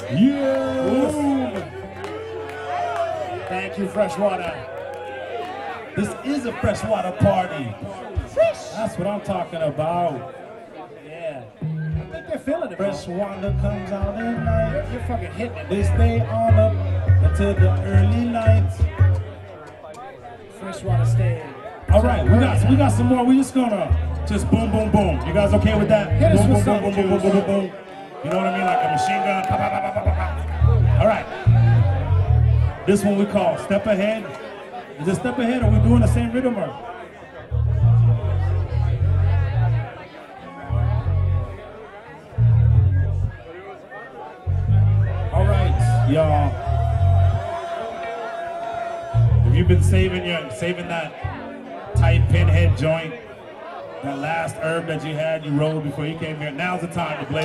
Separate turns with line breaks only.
Yeah.
Boom. Thank you, Freshwater.
This is a freshwater party. That's what I'm talking about.
Yeah. I think they're feeling it, bro.
Freshwater comes out at night.
You're fucking hitting it.
They stay on up until the early nights.
Freshwater stay.
All right, we got some more. We just gonna boom, boom, boom. You guys okay with that?
Hit us
Boom,
with
boom, boom,
something,
boom, boom, boom,
Juice.
boom, boom. You know what I mean? Like a machine gun. Pa, pa, pa, pa, pa, pa. All right. This one we call Step Ahead. Is it Step Ahead or we doing the same rhythm or? All right, y'all. If you've been saving that tight pinhead joint, that last herb that you had, you rolled before you came here, now's the time to blaze.